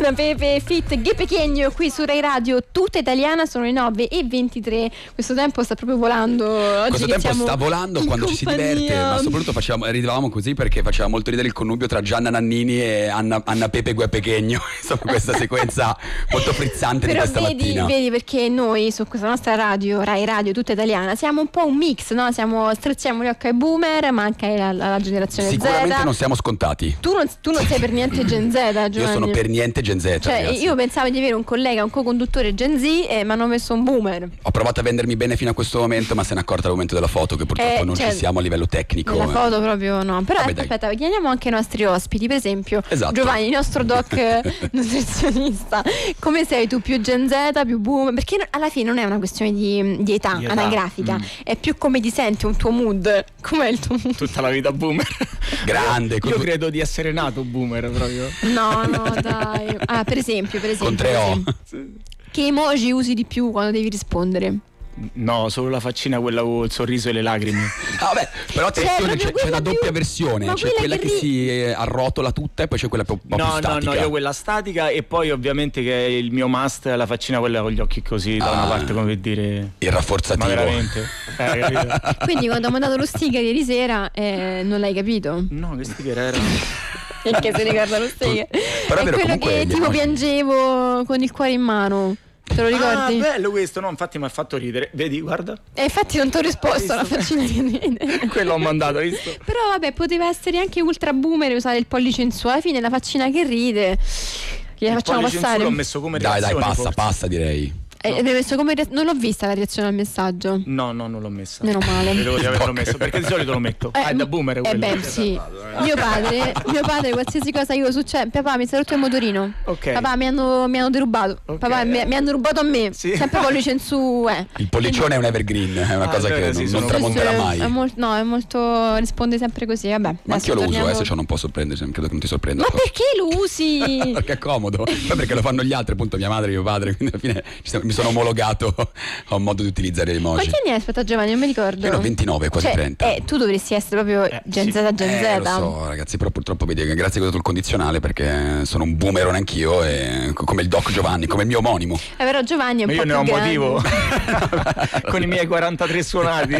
Anna Pepe Fit Ghe Pechegno qui su Rai Radio tutta italiana. Sono le 9:23. Questo tempo sta proprio volando oggi. Questo tempo sta volando quando ci si diverte, ma soprattutto ridevamo così perché faceva molto ridere il connubio tra Gianna Nannini e Anna Pepe Ghe Pechegno. Insomma, questa sequenza molto frizzante. Però di questa mattina. Vedi perché noi su questa nostra radio, Rai Radio tutta italiana, siamo un po' un mix, no? Strizziamo gli occhi ai boomer, ma anche alla generazione Sicuramente Z. non siamo scontati. Tu non sei per niente Gen Z, Giovanni. Io sono per niente Gen Z. Cioè, ragazzi. io pensavo di avere un collega, un co-conduttore Gen Z, e mi hanno messo un boomer. Ho provato a vendermi bene fino a questo momento, ma se ne è accorta al momento della foto che purtroppo non ci siamo a livello tecnico. La foto proprio no. Però Vabbè, aspetta, chiediamo anche i nostri ospiti. Per esempio, esatto. Giovanni, il nostro doc nutrizionista. Come sei tu, più Gen Z, più boomer? Perché alla fine non è una questione di età anagrafica, è più come ti senti, un tuo mood. Com'è il tuo mood? Tutta la vita boomer. Grande. Io credo di essere nato boomer proprio. No, dai. Per esempio. Con 3 O. Che emoji usi di più quando devi rispondere? No, solo la faccina, quella con il sorriso e le lacrime. Vabbè, però attenzione, c'è una doppia più... versione. C'è quella che si arrotola tutta e poi c'è quella un po' più statica. No, io quella statica, e poi ovviamente che è il mio must è la faccina quella con gli occhi così da una parte, come per dire, il rafforzativo. Ma veramente. Quindi quando ho mandato lo sticker ieri sera non l'hai capito? No, che sticker era? Perché se ricorda lo sticker? Però è quello che tipo piangevo con il cuore in mano. Te lo ricordi? Ah, bello questo, no? Infatti mi ha fatto ridere. Vedi, guarda. Infatti non ti ho risposto alla faccina che ride. Quello ho mandato, hai visto? Però vabbè, poteva essere anche ultra boomer e usare il pollice in su. Alla fine la faccina che ride gliela facciamo passare. L'ho messo come reazione. Dai, passa direi. Messo come non l'ho vista la reazione al messaggio. No, non l'ho messa. Meno male. Credo di averlo messo, perché di solito lo metto. È da boomer quello. Beh, sì. Mio padre, qualsiasi cosa io succede, papà mi si è rotto il motorino. Ok. Papà mi hanno derubato. Okay. Papà mi hanno rubato a me. Sì. Sempre pollice in su. Il pollicione è un evergreen, è una cosa che non tramonterà mai. È molto risponde sempre così. Vabbè. Ma anche io lo uso, se ciò non può sorprendere, credo che non ti sorprenda. Ma perché lo usi? Perché è comodo. Poi perché lo fanno gli altri, appunto mia madre e mio padre, quindi alla fine mi sono omologato a un modo di utilizzare le emoji. Quanti anni hai? Aspetta Giovanni, non mi ricordo. Io ho 29, quasi 30. Tu dovresti essere proprio Gen Z. Lo so ragazzi, però purtroppo vedi che grazie che ho dato il condizionale, perché sono un boomerone anch'io, e come il doc Giovanni, come il mio omonimo. Però Giovanni è un po' più grande. Ma io ne ho un motivo. Con i miei 43 suonati.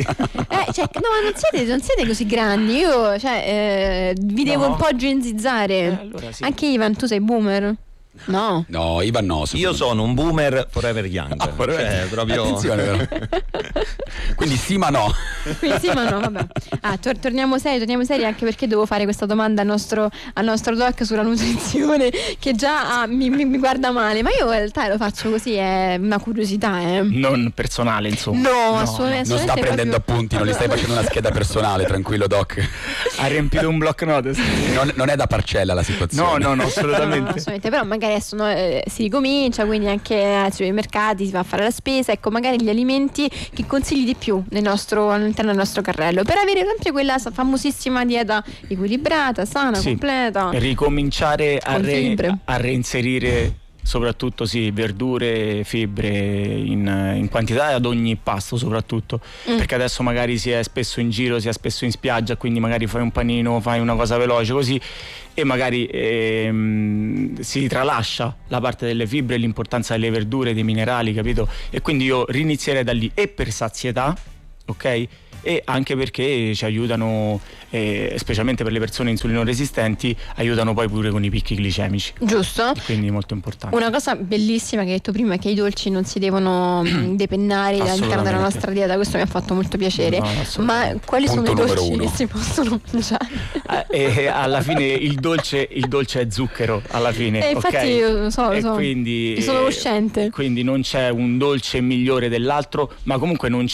Non siete così grandi. Io vi devo un po' genzizzare. Allora sì. Anche Ivan, tu sei boomer? No, Ivan no. Io sono un boomer forever young. Proprio... Attenzione però. Quindi sì ma no. Vabbè. Torniamo seri anche perché devo fare questa domanda al nostro doc sulla nutrizione, che già mi guarda male. Ma io in realtà lo faccio così, è una curiosità. Non personale, insomma. No, assolutamente. Non sta prendendo appunti, non gli stai facendo una scheda personale, tranquillo doc. Ha riempito un block notice. Non è da parcella la situazione. No, assolutamente. Assolutamente. Però magari adesso si ricomincia, quindi anche sui mercati si va a fare la spesa. Ecco, magari gli alimenti che consigli di più all'interno del nostro carrello, per avere sempre quella famosissima dieta equilibrata, sana, completa. Ricominciare a reinserire soprattutto verdure, fibre in quantità ad ogni pasto, soprattutto perché adesso magari si è spesso in giro, si è spesso in spiaggia, quindi magari fai un panino, fai una cosa veloce così, e magari si tralascia la parte delle fibre, l'importanza delle verdure, dei minerali, capito? E quindi io rinizierei da lì, e per sazietà, ok? E anche perché ci aiutano, specialmente per le persone insulino resistenti, aiutano poi pure con i picchi glicemici. Giusto. Quindi molto importante. Una cosa bellissima che hai detto prima è che i dolci non si devono depennare all'interno della nostra dieta. Questo mi ha fatto molto piacere. Ma quali sono i dolci che si possono mangiare? Alla fine il dolce è zucchero, alla fine. Infatti okay? io lo so. Quindi sono cosciente. Quindi non c'è un dolce migliore dell'altro, ma comunque non